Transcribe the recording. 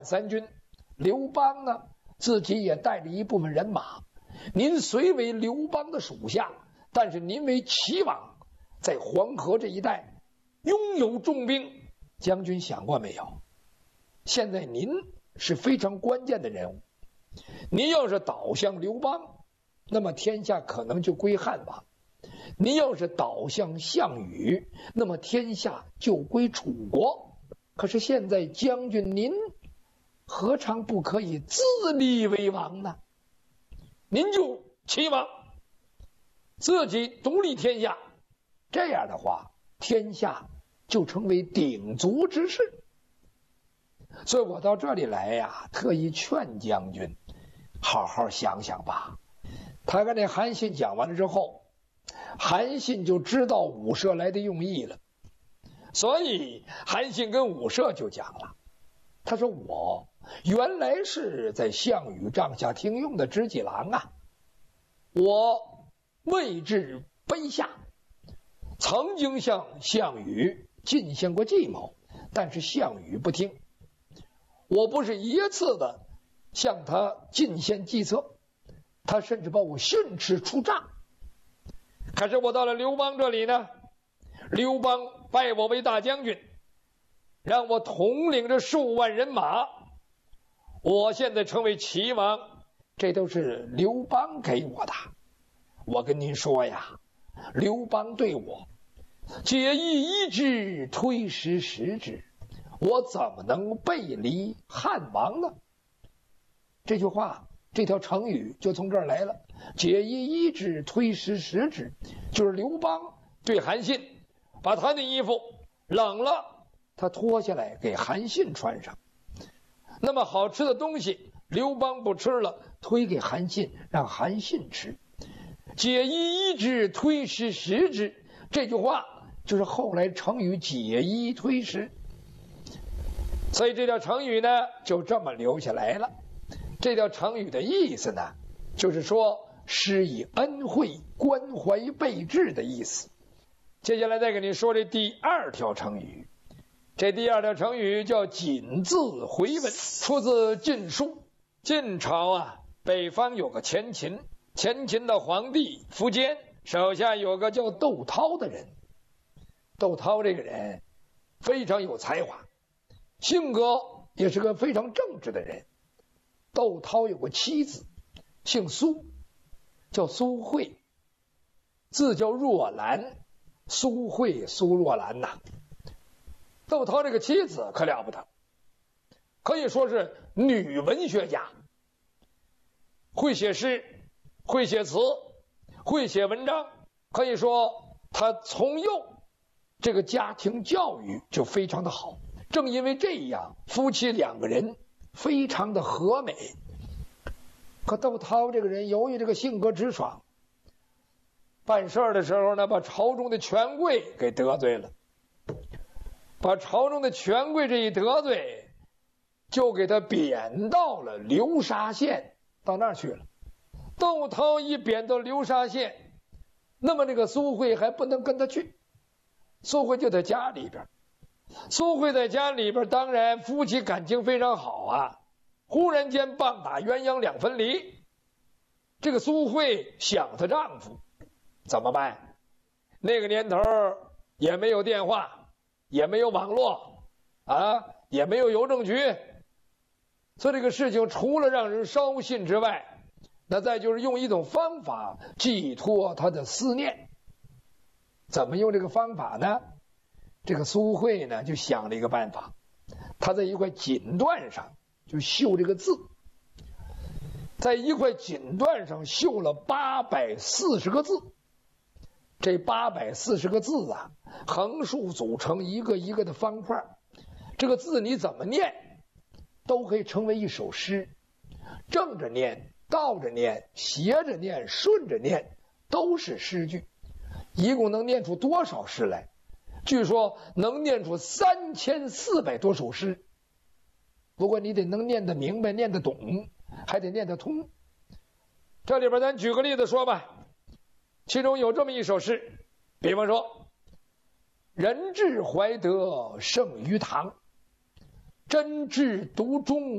三军，刘邦呢自己也带着一部分人马。您虽为刘邦的属下，但是您为齐王，在黄河这一带拥有重兵。将军想过没有？现在您是非常关键的人物，您要是倒向刘邦，那么天下可能就归汉王；您要是倒向项羽，那么天下就归楚国。可是现在将军您何尝不可以自立为王呢？您就齐王，自己独立天下，这样的话，天下就成为鼎足之势。所以我到这里来呀，特意劝将军好好想想吧。他跟这韩信讲完了之后，韩信就知道武涉来的用意了，所以韩信跟武涉就讲了，他说我原来是在项羽帐下听用的知己郎啊，我位至卑下，曾经向项羽进献过计谋，但是项羽不听。我不是一次的向他进献计策，他甚至把我训斥出帐。可是我到了刘邦这里呢，刘邦拜我为大将军，让我统领着数万人马，我现在成为齐王，这都是刘邦给我的。我跟您说呀，刘邦对我解义一之，推十十之，我怎么能背离汉王呢？这句话，这条成语就从这儿来了。解义一之，推十十之，就是刘邦对韩信，把他的衣服冷了，他脱下来给韩信穿上。那么好吃的东西，刘邦不吃了，推给韩信，让韩信吃。解义一之，推十十之，这句话就是后来成语解一推十。所以这条成语呢，就这么留下来了。这条成语的意思呢，就是说施以恩惠，关怀备至的意思。接下来再跟你说这第二条成语。这第二条成语叫谨字回文，出自《晋书》。晋朝啊，北方有个前秦，前秦的皇帝苻坚手下有个叫窦涛的人。窦涛这个人非常有才华，性格也是个非常正直的人。窦涛有个妻子，姓苏，叫苏慧，字叫若兰，苏慧苏若兰呐。窦涛这个妻子可了不得，可以说是女文学家，会写诗，会写词，会写文章。可以说她从幼这个家庭教育就非常的好。正因为这样，夫妻两个人非常的和美。可窦涛这个人由于这个性格直爽，办事的时候呢，把朝中的权贵给得罪了。把朝中的权贵这一得罪，就给他贬到了流沙县，到那儿去了。窦涛一贬到流沙县，那么这个苏慧还不能跟他去，苏慧就在家里边。苏慧在家里边，当然夫妻感情非常好啊。忽然间棒打鸳鸯两分离，这个苏慧想她丈夫怎么办？那个年头也没有电话，也没有网络啊，也没有邮政局，所以这个事情除了让人烧信之外，那再就是用一种方法寄托他的思念。怎么用这个方法呢？这个苏慧呢就想了一个办法，她在一块锦缎上就绣这个字，在一块锦缎上绣了840个字。这840个字啊，横竖组成一个一个的方块，这个字你怎么念都可以成为一首诗，正着念，倒着念，斜着念，顺着念，都是诗句。一共能念出多少诗来？据说能念出3400多首诗。不过你得能念得明白，念得懂，还得念得通。这里边咱举个例子说吧，其中有这么一首诗，比方说人智怀德胜于唐，真智独中